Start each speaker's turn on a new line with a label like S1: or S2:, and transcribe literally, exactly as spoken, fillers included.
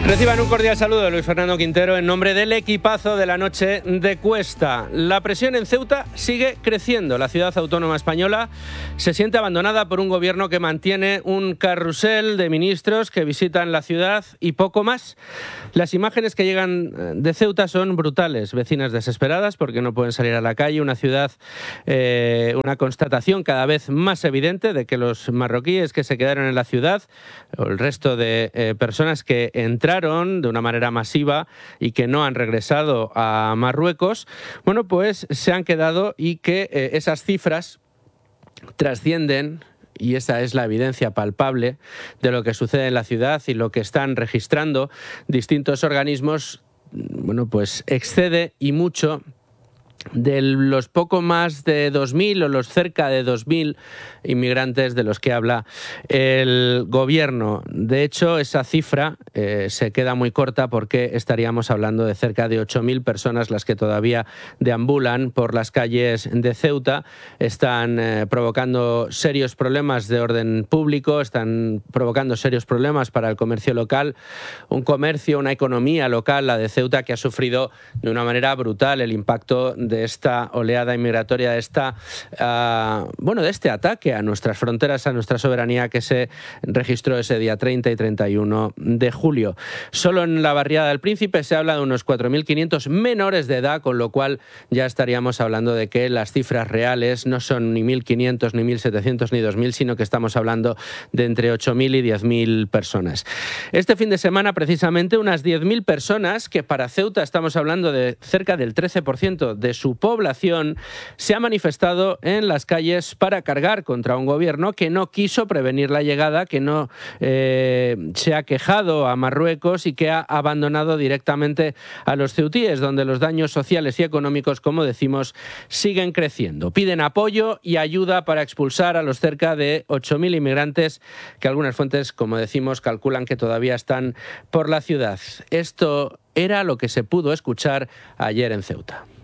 S1: Reciban un cordial saludo de Luis Fernando Quintero en nombre del equipazo de la noche de Cuesta. La presión en Ceuta sigue creciendo. La ciudad autónoma española se siente abandonada por un gobierno que mantiene un carrusel de ministros que visitan la ciudad y poco más. Las imágenes que llegan de Ceuta son brutales. Vecinas desesperadas porque no pueden salir a la calle. Una ciudad, eh, una constatación cada vez más evidente de que los marroquíes que se quedaron en la ciudad, o el resto de eh, personas que entraron de una manera masiva y que no han regresado a Marruecos, bueno, pues se han quedado y que eh, esas cifras trascienden, y esa es la evidencia palpable de lo que sucede en la ciudad y lo que están registrando distintos organismos, bueno, pues excede y mucho de los poco más de dos mil o los cerca de dos mil inmigrantes de los que habla el gobierno. De hecho, esa cifra eh, se queda muy corta porque estaríamos hablando de cerca de ocho mil personas las que todavía deambulan por las calles de Ceuta. Están eh, provocando serios problemas de orden público, están provocando serios problemas para el comercio local, un comercio, una economía local, la de Ceuta, que ha sufrido de una manera brutal el impacto de de esta oleada inmigratoria, de esta uh, bueno, de este ataque a nuestras fronteras, a nuestra soberanía que se registró ese día treinta y treinta y uno de julio. Solo en la barriada del Príncipe se habla de unos cuatro mil quinientos menores de edad, con lo cual ya estaríamos hablando de que las cifras reales no son ni mil quinientos, ni mil setecientos, ni dos mil, sino que estamos hablando de entre ocho mil y diez mil personas. Este fin de semana, precisamente, unas diez mil personas, que para Ceuta estamos hablando de cerca del trece por ciento de su población, se ha manifestado en las calles para cargar contra un gobierno que no quiso prevenir la llegada, que no eh, se ha quejado a Marruecos y que ha abandonado directamente a los ceutíes, donde los daños sociales y económicos, como decimos, siguen creciendo. Piden apoyo y ayuda para expulsar a los cerca de ocho mil inmigrantes que algunas fuentes, como decimos, calculan que todavía están por la ciudad. Esto era lo que se pudo escuchar ayer en Ceuta.